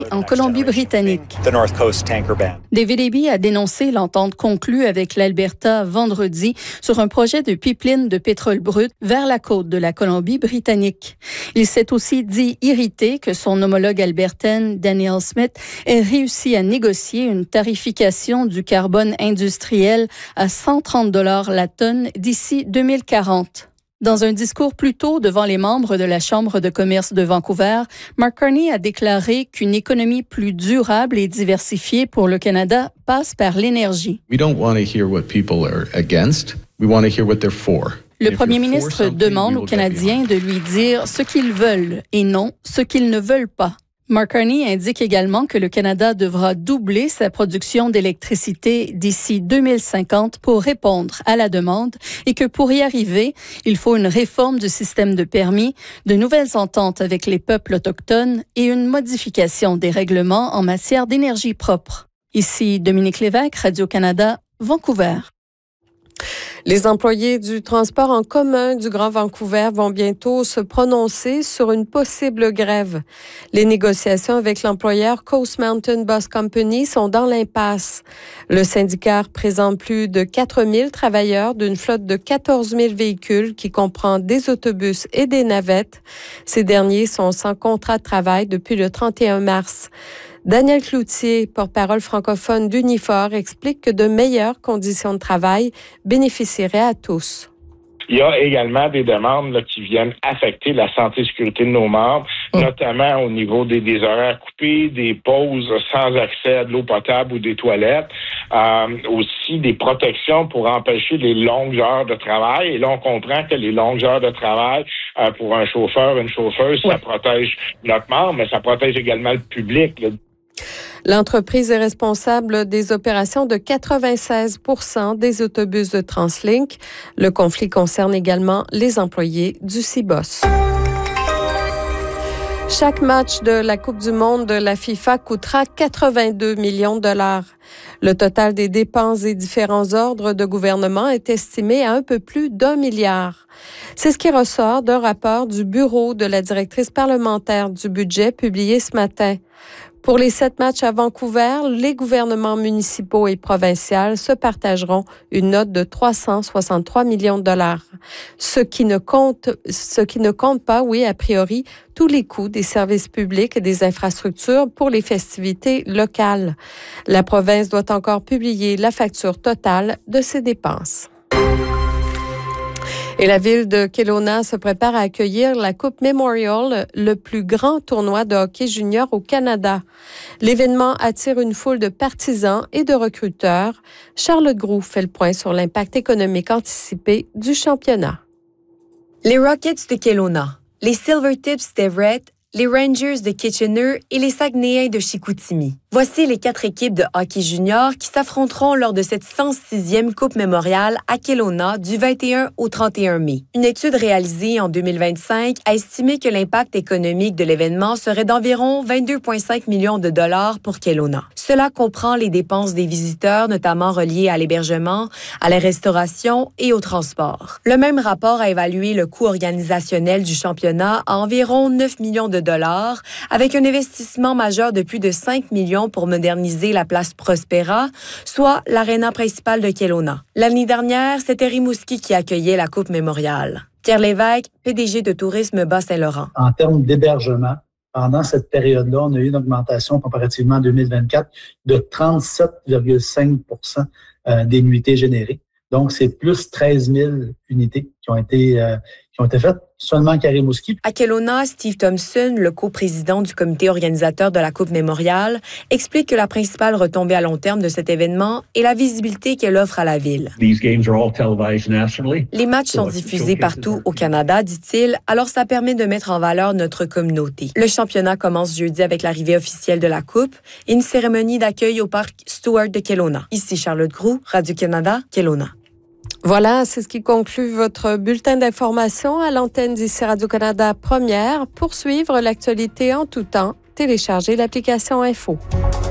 en Colombie-Britannique. David Eby a dénoncé l'entente conclue avec l'Alberta vendredi sur un projet de pipeline de pétrole brut vers la côte de la Colombie-Britannique. Il s'est aussi dit irrité que son homologue albertaine, Danielle Smith, ait réussi à négocier une tarification du carbone industriel à 130 $ la tonne d'ici 2040. Dans un discours plus tôt devant les membres de la Chambre de commerce de Vancouver, Mark Carney a déclaré qu'une économie plus durable et diversifiée pour le Canada passe par l'énergie. We don't want to hear what people are against. We want to hear what they're for. Le premier ministre demande aux Canadiens de lui dire ce qu'ils veulent et non ce qu'ils ne veulent pas. Mark Carney indique également que le Canada devra doubler sa production d'électricité d'ici 2050 pour répondre à la demande et que pour y arriver, il faut une réforme du système de permis, de nouvelles ententes avec les peuples autochtones et une modification des règlements en matière d'énergie propre. Ici Dominique Lévesque, Radio-Canada, Vancouver. Les employés du transport en commun du Grand Vancouver vont bientôt se prononcer sur une possible grève. Les négociations avec l'employeur Coast Mountain Bus Company sont dans l'impasse. Le syndicat représente plus de 4 000 travailleurs d'une flotte de 14 000 véhicules qui comprend des autobus et des navettes. Ces derniers sont sans contrat de travail depuis le 31 mars. Daniel Cloutier, porte-parole francophone d'Unifor, explique que de meilleures conditions de travail bénéficieraient à tous. Il y a également des demandes là, qui viennent affecter la santé et sécurité de nos membres, notamment au niveau des horaires coupés, des pauses sans accès à de l'eau potable ou des toilettes, aussi des protections pour empêcher les longues heures de travail. Et là, on comprend que les longues heures de travail, pour un chauffeur, une chauffeuse, ça protège notre membre, mais ça protège également le public, là. L'entreprise est responsable des opérations de 96 % des autobus de TransLink. Le conflit concerne également les employés du CIBOS. Chaque match de la Coupe du monde de la FIFA coûtera 82 millions de $. Le total des dépenses des différents ordres de gouvernement est estimé à un peu plus d'1 milliard. C'est ce qui ressort d'un rapport du bureau de la directrice parlementaire du budget publié ce matin. Pour les 7 matchs à Vancouver, les gouvernements municipaux et provinciaux se partageront une note de 363 millions de $. Ce qui ne compte pas, a priori, tous les coûts des services publics et des infrastructures pour les festivités locales. La province doit encore publier la facture totale de ses dépenses. Et la ville de Kelowna se prépare à accueillir la Coupe Memorial, le plus grand tournoi de hockey junior au Canada. L'événement attire une foule de partisans et de recruteurs. Charlotte Groux fait le point sur l'impact économique anticipé du championnat. Les Rockets de Kelowna, les Silvertips d'Everett, les Rangers de Kitchener et les Saguenayens de Chicoutimi. Voici les 4 équipes de hockey junior qui s'affronteront lors de cette 106e Coupe mémoriale à Kelowna du 21 au 31 mai. Une étude réalisée en 2025 a estimé que l'impact économique de l'événement serait d'environ 22,5 millions de $ pour Kelowna. Cela comprend les dépenses des visiteurs, notamment reliées à l'hébergement, à la restauration et au transport. Le même rapport a évalué le coût organisationnel du championnat à environ 9 millions de $, avec un investissement majeur de plus de 5 millions pour moderniser la place Prospera, soit l'aréna principale de Kelowna. L'année dernière, c'était Rimouski qui accueillait la Coupe mémoriale. Pierre Lévesque, PDG de Tourisme Bas-Saint-Laurent. En termes d'hébergement, pendant cette période-là, on a eu une augmentation comparativement à 2024 de 37,5 % des nuitées générées. Donc, c'est plus 13 000 unités qui ont été faites seulement à Rimouski. À Kelowna, Steve Thompson, le coprésident du comité organisateur de la Coupe mémoriale, explique que la principale retombée à long terme de cet événement est la visibilité qu'elle offre à la ville. Les matchs sont diffusés partout au Canada, dit-il, alors ça permet de mettre en valeur notre communauté. Le championnat commence jeudi avec l'arrivée officielle de la Coupe et une cérémonie d'accueil au parc Stewart de Kelowna. Ici Charlotte Groux, Radio-Canada, Kelowna. Voilà, c'est ce qui conclut votre bulletin d'information à l'antenne d'ici Radio-Canada Première. Pour suivre l'actualité en tout temps, téléchargez l'application Info.